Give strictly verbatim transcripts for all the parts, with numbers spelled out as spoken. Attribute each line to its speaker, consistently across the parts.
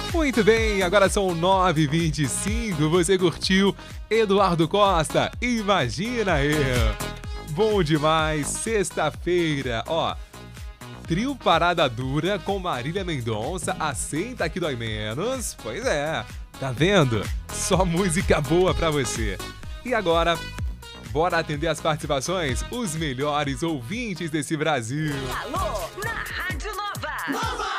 Speaker 1: Muito bem, agora são nove e vinte e cinco, você curtiu Eduardo Costa, Imagina Eu. Bom demais, sexta-feira, ó, trio Parada Dura com Marília Mendonça, Aceita Que Dói Menos, pois é, tá vendo? Só música boa pra você. E agora, bora atender as participações? Os melhores ouvintes desse Brasil.
Speaker 2: Alô, na Rádio Nova!
Speaker 3: Nova!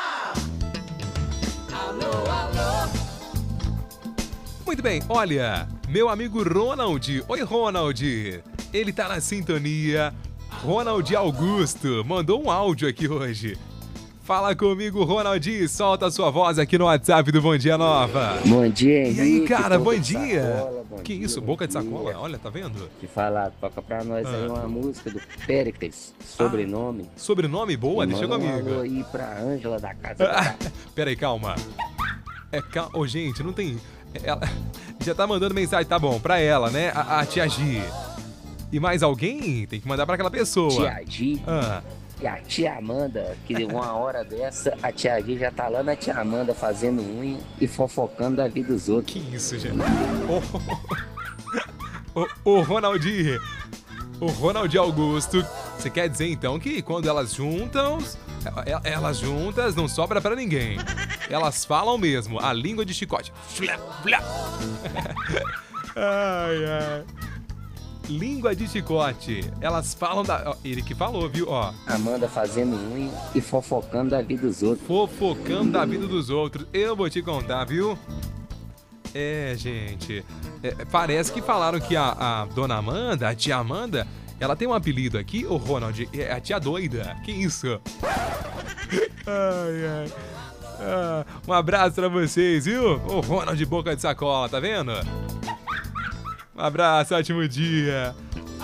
Speaker 2: Alô, alô!
Speaker 1: Muito bem, olha, meu amigo Ronald. Oi, Ronald. Ele tá na sintonia. Ronald Augusto mandou um áudio aqui hoje. Fala comigo, Ronald. Solta a sua voz aqui no WhatsApp do Bom Dia Nova.
Speaker 4: Bom dia,
Speaker 1: E
Speaker 4: Henrique.
Speaker 1: aí, cara, bom
Speaker 4: Boca de
Speaker 1: dia.
Speaker 4: sacola, bom
Speaker 1: Que
Speaker 4: dia,
Speaker 1: isso,
Speaker 4: bom
Speaker 1: boca de
Speaker 4: dia.
Speaker 1: sacola? Olha, tá vendo?
Speaker 4: Que falar, toca pra nós aí
Speaker 1: Ah.
Speaker 4: uma música do Péricles, sobrenome.
Speaker 1: Sobrenome boa,
Speaker 4: E
Speaker 1: deixa
Speaker 4: manda um
Speaker 1: comigo.
Speaker 4: alô aí pra Ângela da Casa da...
Speaker 1: Pera aí, calma. É, cal... Ô, gente, não tem... Ela já tá mandando mensagem, tá bom, pra ela, né? A, a tia Gi. E mais alguém? Tem que mandar pra aquela pessoa.
Speaker 4: Tia Gi
Speaker 1: Ah,
Speaker 4: e a tia Amanda, que uma hora dessa, a tia Gi já tá lá na tia Amanda fazendo unha e fofocando da vida dos outros.
Speaker 1: que isso, gente? Ô, ô, ô, Ronaldi, o Ronaldi Augusto, você quer dizer então que quando elas juntam, e- elas juntas não sobra pra ninguém. Elas falam mesmo, a língua de chicote. Flá, flá. Ai, ai. Língua de chicote. Elas falam da... ó, ele que falou, viu? Ó,
Speaker 4: Amanda fazendo unha e fofocando da vida dos outros.
Speaker 1: fofocando da vida dos outros. Eu vou te contar, viu? É, gente. É, parece que falaram que a, a dona Amanda, a tia Amanda, ela tem um apelido aqui, o Ronald, é a tia doida. Que isso? Ai, ai. Ah, um abraço pra vocês, viu? O Ronald Boca de Sacola, tá vendo? Um abraço, ótimo dia.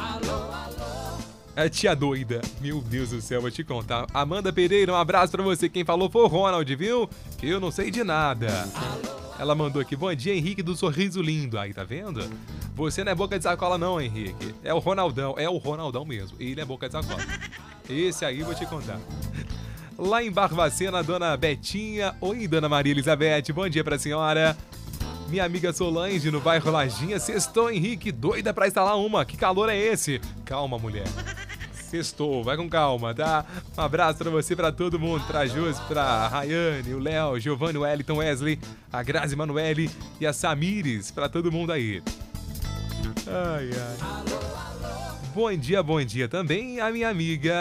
Speaker 1: É tia doida. Meu Deus do céu, vou te contar. Amanda Pereira, um abraço pra você. Quem falou foi o Ronald, viu? Eu não sei de nada. Ela mandou aqui, bom dia, Henrique do Sorriso Lindo. Aí, tá vendo? Você não é boca de sacola não, Henrique. É o Ronaldão, é o Ronaldão mesmo. Ele é boca de sacola. Esse aí vou te contar. Lá em Barbacena, dona Betinha. Oi, dona Maria Elizabeth, bom dia pra senhora. Minha amiga Solange, no bairro Lajinha. Sextou, Henrique, doida pra instalar uma. Que calor é esse? Calma, mulher. Sextou, vai com calma, tá? Um abraço pra você, pra todo mundo, pra Jus, pra Rayane, o Léo, Giovanni, o Wellington, Wesley, a Grazi Manoeli e a Samires, pra todo mundo aí. Ai, ai. Bom dia, bom dia também a minha amiga